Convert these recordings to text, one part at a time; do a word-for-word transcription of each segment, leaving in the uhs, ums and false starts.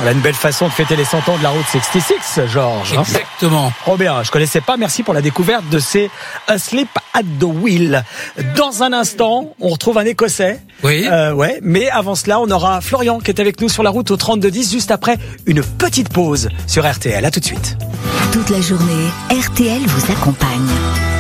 Voilà une belle façon de fêter les cent ans de la route soixante-six, Georges. Exactement. Trop bien, je connaissais pas, merci pour la découverte de ces Asleep at the Wheel. Dans un instant, on retrouve un Écossais. Oui. Euh, ouais, mais avant cela, on aura Florian qui est avec nous sur la route au trente-deux dix, juste après une petite pause sur R T L. À tout de suite. Toute la journée, R T L vous accompagne.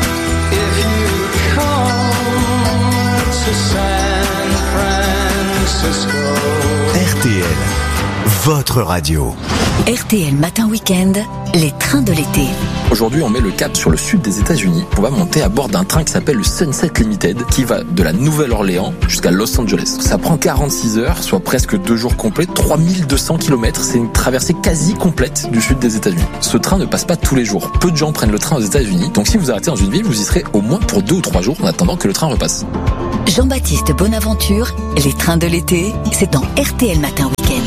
R T L, votre radio. R T L Matin Week-end, les trains de l'été. Aujourd'hui, on met le cap sur le sud des États-Unis. On va monter à bord d'un train qui s'appelle le Sunset Limited, qui va de la Nouvelle-Orléans jusqu'à Los Angeles. Ça prend quarante-six heures, soit presque deux jours complets, trois mille deux cents kilomètres. C'est une traversée quasi complète du sud des États-Unis. Ce train ne passe pas tous les jours. Peu de gens prennent le train aux États-Unis. Donc si vous arrêtez dans une ville, vous y serez au moins pour deux ou trois jours en attendant que le train repasse. Jean-Baptiste Bonaventure, les trains de l'été, c'est dans R T L Matin Week-end.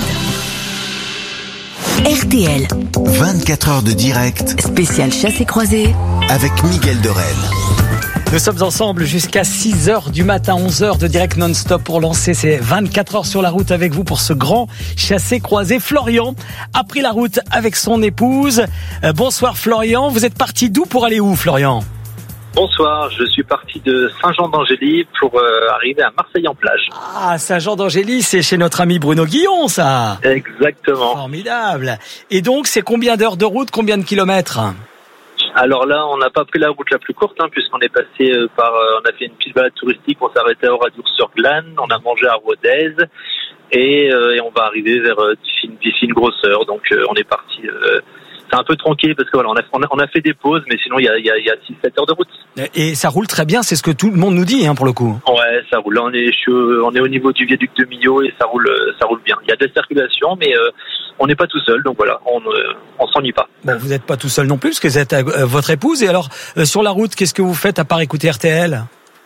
R T L. vingt-quatre heures de direct. Spécial chassé croisé. Avec Miguel de Rennes. Nous sommes ensemble jusqu'à six heures du matin, onze heures de direct non-stop pour lancer ces vingt-quatre heures sur la route avec vous pour ce grand chassé croisé. Florian a pris la route avec son épouse. Euh, bonsoir Florian, vous êtes parti d'où pour aller où Florian ? Bonsoir, je suis parti de Saint-Jean-d'Angély pour euh, arriver à Marseille-en-Plage. Ah, Saint-Jean-d'Angély, c'est chez notre ami Bruno Guillon, ça. Exactement. Formidable. Et donc, c'est combien d'heures de route, combien de kilomètres ? Alors là, on n'a pas pris la route la plus courte, hein, puisqu'on est passé euh, par, euh, on a fait une petite balade touristique, on s'est arrêté à Oradour-sur-Glane, on a mangé à Rodez, et, euh, et on va arriver vers euh, d'ici une grosse heure. Donc, euh, on est parti. Euh, C'est un peu tronqué parce que voilà, on a, on a, on a fait des pauses, mais sinon il y a, il y a, il y a six sept heures de route. Et ça roule très bien, c'est ce que tout le monde nous dit, hein, pour le coup. Ouais, ça roule. Là, on est, je suis, on est au niveau du viaduc de Millau et ça roule, ça roule bien. Il y a de la circulation, mais euh, on n'est pas tout seul, donc voilà, on, euh, on s'ennuie pas. Bon, vous n'êtes pas tout seul non plus, parce que vous êtes euh, votre épouse. Et alors, euh, sur la route, qu'est-ce que vous faites à part écouter R T L ?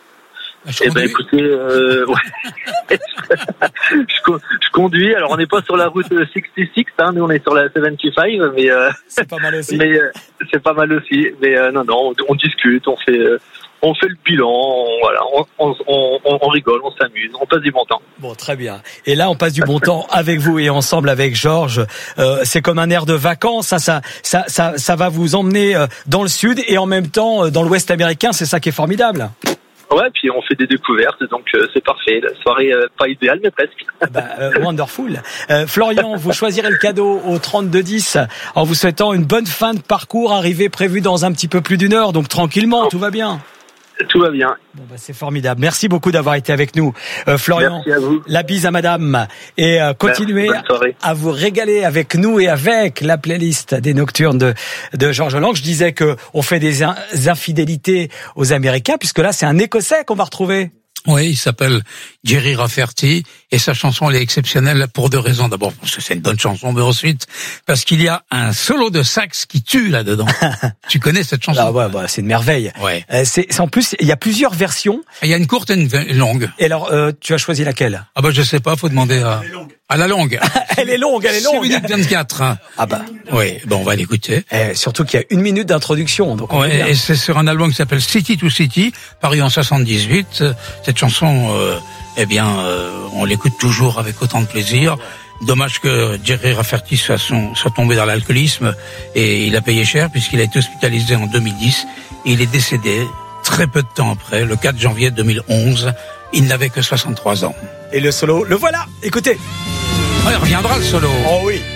Eh ben écoutez, euh, ouais. je, co- je conduis. Alors on n'est pas sur la route soixante-six, hein, nous on est sur la soixante-quinze, mais euh, c'est pas mal aussi. Mais euh, c'est pas mal aussi. Mais euh, non, non, on, on discute, on fait, euh, on fait le bilan, on, voilà, on, on, on, on rigole, on s'amuse, on passe du bon temps. Bon, très bien. Et là, on passe du bon temps avec vous et ensemble avec Georges. Euh, c'est comme un air de vacances. Ça, ça, ça, ça, ça va vous emmener dans le sud et en même temps dans l'Ouest américain. C'est ça qui est formidable. Ouais, puis on fait des découvertes, donc euh, c'est parfait. La soirée, euh, pas idéale, mais presque. Bah, euh, wonderful. Euh, Florian, vous choisirez le cadeau au trente-deux dix en vous souhaitant une bonne fin de parcours, arrivée prévue dans un petit peu plus d'une heure, donc tranquillement, tout va bien. Tout va bien. Bon bah c'est formidable. Merci beaucoup d'avoir été avec nous, euh, Florian. Merci à vous. La bise à madame et euh, continuez à vous régaler avec nous et avec la playlist des Nocturnes de de Georges Lang. Je disais que on fait des in- infidélités aux Américains puisque là c'est un Écossais qu'on va retrouver. Oui, il s'appelle Jerry Rafferty et sa chanson elle est exceptionnelle pour deux raisons. D'abord parce que c'est une bonne chanson, mais ensuite parce qu'il y a un solo de sax qui tue là-dedans. Tu connais cette chanson ? Ah ouais, bah, c'est une merveille. Ouais. Euh, c'est, c'est en plus il y a plusieurs versions. Il y a une courte et une longue. Et alors euh, tu as choisi laquelle ? Ah bah je sais pas, faut demander à à la longue. Elle est longue, elle est longue. six minutes vingt-quatre. Hein. Ah bah. Oui, bon on va l'écouter. Et surtout qu'il y a une minute d'introduction. Donc on ouais, et c'est sur un album qui s'appelle City to City, paru en soixante-dix-huit. Cette chanson, euh, eh bien, euh, on l'écoute toujours avec autant de plaisir. Dommage que Jerry Rafferty soit, son, soit tombé dans l'alcoolisme et il a payé cher puisqu'il a été hospitalisé en deux mille dix et il est décédé très peu de temps après, le quatre janvier deux mille onze. Il n'avait que soixante-trois ans. Et le solo, le voilà. Écoutez. Ouais, il reviendra le solo. Oh oui.